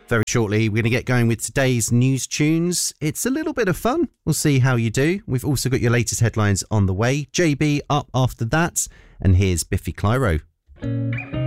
Very shortly, we're going to get going with today's news tunes. It's a little bit of fun. We'll see how you do. We've also got your latest headlines on the way. JB up after that. And here's Biffy Clyro.